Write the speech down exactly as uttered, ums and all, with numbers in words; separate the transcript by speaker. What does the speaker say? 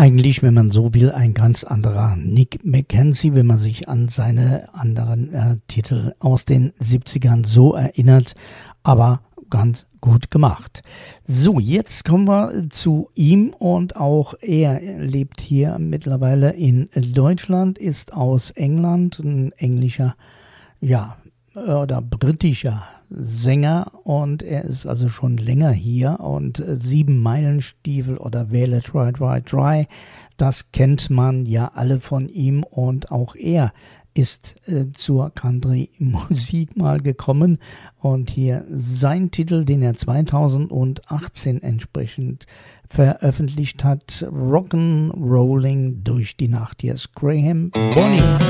Speaker 1: Eigentlich, wenn man so will, ein ganz anderer Nick Mackenzie, wenn man sich an seine anderen äh, Titel aus den siebzigern so erinnert, aber ganz gut gemacht. So, jetzt kommen wir zu ihm und auch er lebt hier mittlerweile in Deutschland, ist aus England, ein englischer, ja, oder britischer Sänger und er ist also schon länger hier und äh, Sieben Meilenstiefel oder Wähle Try Try Try, das kennt man ja alle von ihm und auch er ist äh, zur Country-Musik mal gekommen und hier sein Titel, den er zweitausendachtzehn entsprechend veröffentlicht hat, Rock'n'Rolling durch die Nacht. Hier ist Graham Bonny.